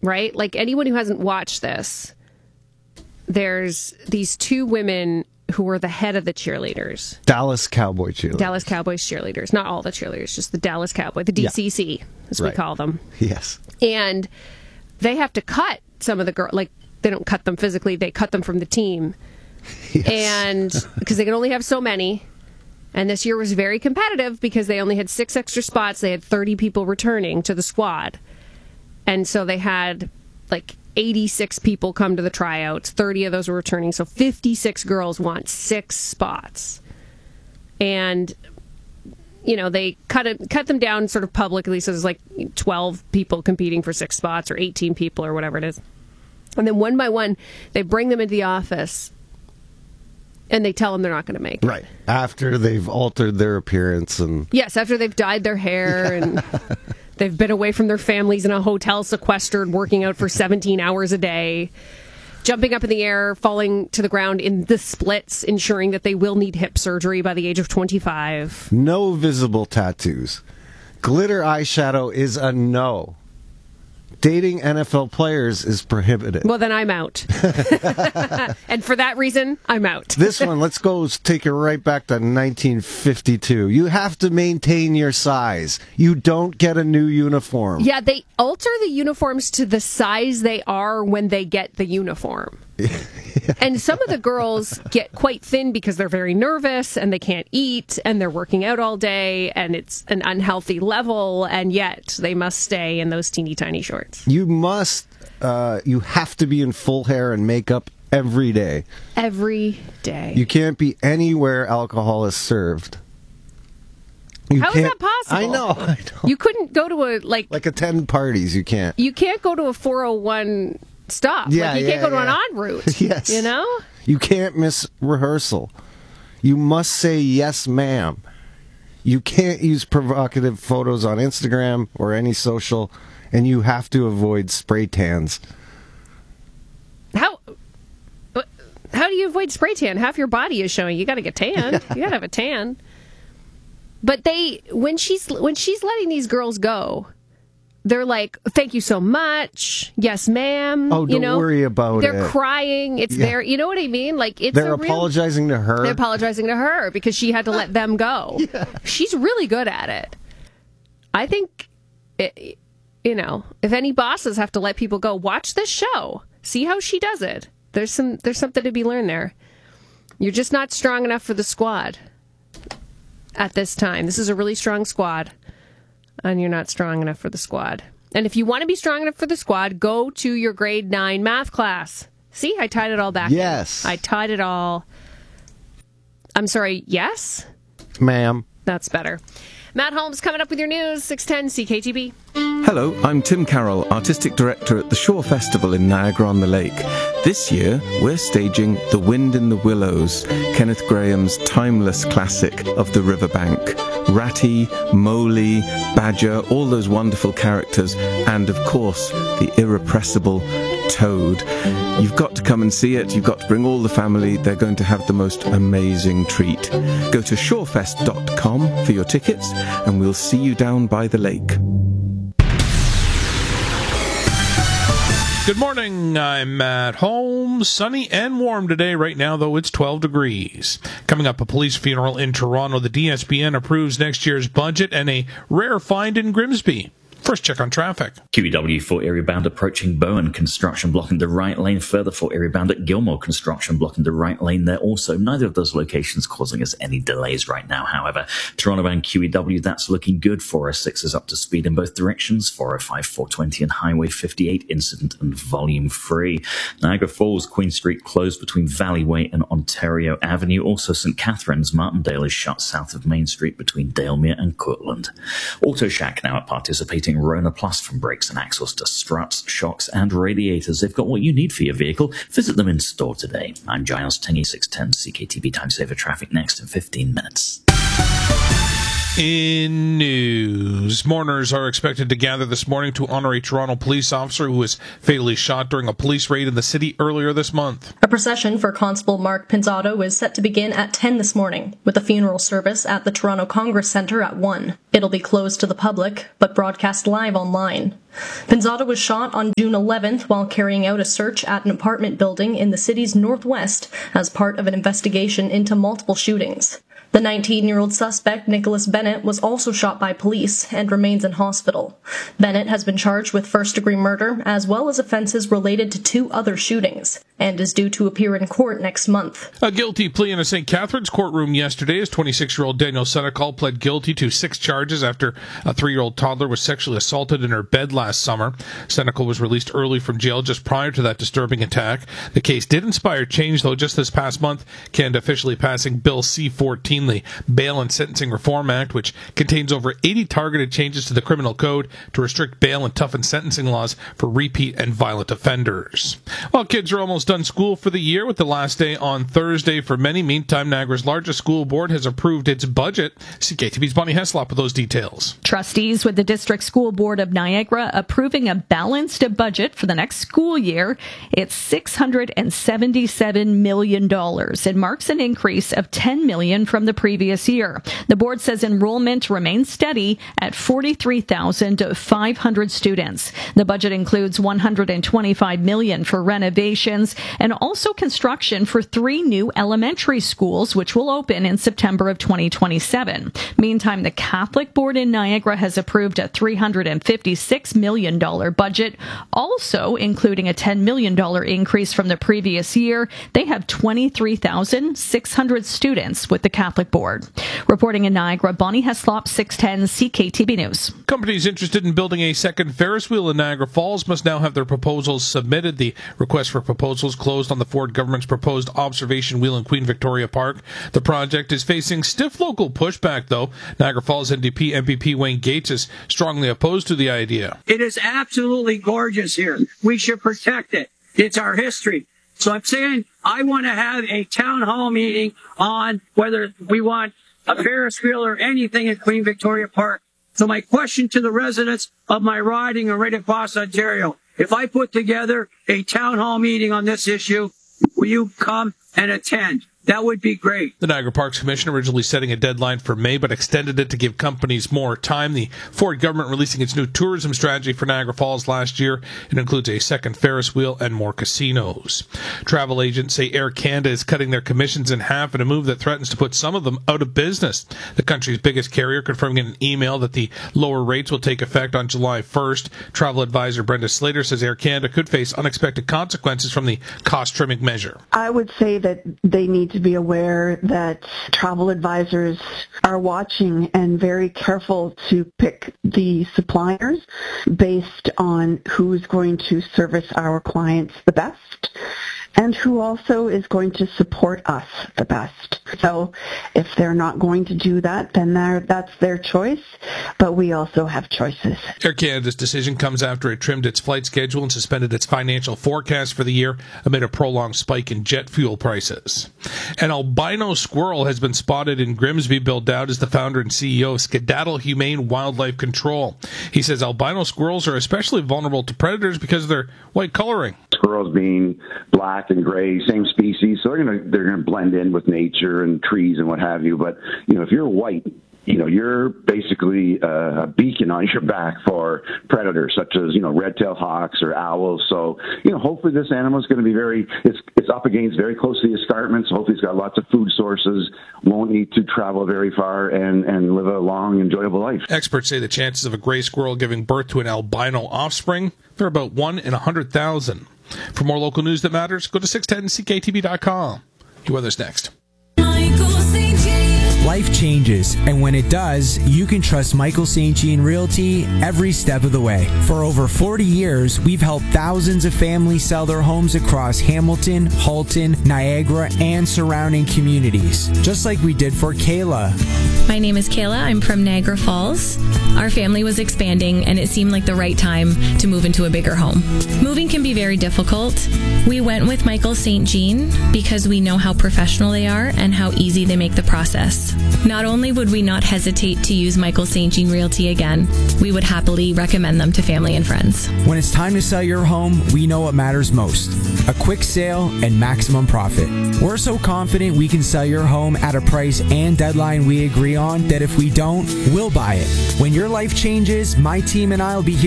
right? Like anyone who hasn't watched this, there's these two women who were the head of the cheerleaders. Dallas Cowboy cheerleaders. Dallas Cowboys cheerleaders. Not all the cheerleaders, just the Dallas Cowboy, the DCC, as we call them. Yes. And they have to cut some of the girls. Like, they don't cut them physically, they cut them from the team. Yes. And because they can only have so many. And this year was very competitive because they only had 6 extra spots. They had 30 people returning to the squad. And so they had like 86 people come to the tryouts. 30 of those were returning. So 56 girls want 6 spots. And, you know, they cut them down sort of publicly. So there's like 12 people competing for 6 spots or 18 people or whatever it is. And then one by one, they bring them into the office and they tell them they're not going to make it. Right. After they've altered their appearance. And yes, after they've dyed their hair and they've been away from their families in a hotel, sequestered, working out for 17 hours a day, jumping up in the air, falling to the ground in the splits, ensuring that they will need hip surgery by the age of 25. No visible tattoos. Glitter eyeshadow is a no. Dating NFL players is prohibited. Well, then I'm out. And for that reason, I'm out. This one, let's take it right back to 1952. You have to maintain your size. You don't get a new uniform. Yeah, they alter the uniforms to the size they are when they get the uniform. And some of the girls get quite thin because they're very nervous and they can't eat and they're working out all day and it's an unhealthy level, and yet they must stay in those teeny tiny shorts. You have to be in full hair and makeup every day. Every day. You can't be anywhere alcohol is served. How is that possible? I know. You couldn't go to like attend parties. You can't. You can't go to a 401 stop. You can't go to an en route. Yes. You know? You can't miss rehearsal. You must say yes, ma'am. You can't use provocative photos on Instagram or any social, and you have to avoid spray tans. How do you avoid spray tan? Half your body is showing. You got to get tan. You got to have a tan. But when she's letting these girls go, they're like, "Thank you so much. Yes, ma'am." Oh, don't worry about it. They're crying. It's there. You know what I mean? Like they're apologizing to her. They're apologizing to her because she had to let them go. Yeah. She's really good at it. I think, if any bosses have to let people go, watch this show. See how she does it. There's something to be learned there. You're just not strong enough for the squad at this time. This is a really strong squad. And you're not strong enough for the squad. And if you want to be strong enough for the squad, go to your grade 9 math class. See, I tied it all back. Yes. I tied it all. I'm sorry, yes? Ma'am. That's better. Matt Holmes coming up with your news, 610 CKTB. Hello, I'm Tim Carroll, Artistic Director at the Shore Festival in Niagara-on-the-Lake. This year, we're staging The Wind in the Willows, Kenneth Graham's timeless classic of the riverbank. Ratty, Mowgli, Badger, all those wonderful characters, and of course, the irrepressible Toad. You've got to come and see it. You've got to bring all the family. They're going to have the most amazing treat. Go to shorefest.com for your tickets, and we'll see you down by the lake. Good morning, I'm Matt Holmes. Sunny and warm today. Right now, though, it's 12 degrees. Coming up, a police funeral in Toronto. The DSPN approves next year's budget and a rare find in Grimsby. First check on traffic. QEW for area bound approaching Bowen, construction blocking the right lane. Further for area bound at Gilmore, construction blocking the right lane there also. Neither of those locations causing us any delays right now, however. Toronto bound QEW, that's looking good. 406 is up to speed in both directions. 405, 420 and Highway 58 incident and volume free. Niagara Falls, Queen Street closed between Valleyway and Ontario Avenue. Also St. Catharines, Martindale is shut south of Main Street between Dalemere and Courtland. Auto Shack now at participating Rona Plus, from brakes and axles to struts, shocks and radiators. They've got what you need for your vehicle. Visit them in store today. I'm Giles Tingy, 610 CKTB Time Saver Traffic next in 15 minutes. In news, mourners are expected to gather this morning to honor a Toronto police officer who was fatally shot during a police raid in the city earlier this month. A procession for Constable Mark Pinzotto is set to begin at 10 this morning, with a funeral service at the Toronto Congress Centre at 1. It'll be closed to the public, but broadcast live online. Pinzotto was shot on June 11th while carrying out a search at an apartment building in the city's northwest as part of an investigation into multiple shootings. The 19-year-old suspect, Nicholas Bennett, was also shot by police and remains in hospital. Bennett has been charged with first-degree murder as well as offenses related to 2 other shootings and is due to appear in court next month. A guilty plea in a St. Catharines courtroom yesterday as 26-year-old Daniel Senecal pled guilty to 6 charges after a 3-year-old toddler was sexually assaulted in her bed last summer. Senecal was released early from jail just prior to that disturbing attack. The case did inspire change, though, just this past month, Canada officially passing Bill C-14, the Bail and Sentencing Reform Act, which contains over 80 targeted changes to the criminal code to restrict bail and toughen sentencing laws for repeat and violent offenders. Well, kids are almost done school for the year, with the last day on Thursday for many. Meantime, Niagara's largest school board has approved its budget. CKTV's Bonnie Heslop with those details. Trustees with the District School Board of Niagara approving a balanced budget for the next school year. It's $677 million. It marks an increase of $10 million from the previous year. The board says enrollment remains steady at 43,500 students. The budget includes $125 million for renovations and also construction for 3 new elementary schools, which will open in September of 2027. Meantime, the Catholic Board in Niagara has approved a $356 million budget, also including a $10 million increase from the previous year. They have 23,600 students with the Catholic Board. Reporting in Niagara, Bonnie Heslop, 610 CKTB News. Companies interested in building a second Ferris wheel in Niagara Falls must now have their proposals submitted. The request for proposals closed on the Ford government's proposed observation wheel in Queen Victoria Park. The project is facing stiff local pushback, though. Niagara Falls NDP MPP Wayne Gates is strongly opposed to the idea. It is absolutely gorgeous here. We should protect it. It's our history. So I'm saying I want to have a town hall meeting on whether we want a Ferris wheel or anything at Queen Victoria Park. So my question to the residents of my riding in Red Cross, Ontario, if I put together a town hall meeting on this issue, will you come and attend? That would be great. The Niagara Parks Commission originally setting a deadline for May, but extended it to give companies more time. The Ford government releasing its new tourism strategy for Niagara Falls last year. It includes a second Ferris wheel and more casinos. Travel agents say Air Canada is cutting their commissions in half in a move that threatens to put some of them out of business. The country's biggest carrier confirming in an email that the lower rates will take effect on July 1st. Travel advisor Brenda Slater says Air Canada could face unexpected consequences from the cost-trimming measure. I would say that they need to be aware that travel advisors are watching and very careful to pick the suppliers based on who's going to service our clients the best and who also is going to support us the best. So if they're not going to do that, then that's their choice, but we also have choices. Air Canada's decision comes after it trimmed its flight schedule and suspended its financial forecast for the year amid a prolonged spike in jet fuel prices. An albino squirrel has been spotted in Grimsby. Bill Dowd is the founder and CEO of Skedaddle Humane Wildlife Control. He says albino squirrels are especially vulnerable to predators because of their white coloring. Squirrels being black and gray, same species, so they're gonna blend in with nature and trees and what have you. But if you're white, you're basically a beacon on your back for predators such as red-tailed hawks or owls. So hopefully this animal is going to be it's up against very close to the escarpment. So hopefully it's got lots of food sources, won't need to travel very far, and live a long, enjoyable life. Experts say the chances of a gray squirrel giving birth to an albino offspring, they're about 1 in 100,000. For more local news that matters, go to 610ckTV.com. Your weather's next. Life changes, and when it does, you can trust Michael St. Jean Realty every step of the way. For over 40 years, we've helped thousands of families sell their homes across Hamilton, Halton, Niagara, and surrounding communities, just like we did for Kayla. My name is Kayla. I'm from Niagara Falls. Our family was expanding, and it seemed like the right time to move into a bigger home. Moving can be very difficult. We went with Michael St. Jean because we know how professional they are and how easy they make the process. friends. Not only would we not hesitate to use Michael St. Jean Realty again, we would happily recommend them to family and friends. When it's time to sell your home, we know what matters most: a quick sale and maximum profit. We're so confident we can sell your home at a price and deadline we agree on that if we don't, we'll buy it. When your life changes, my team and I will be here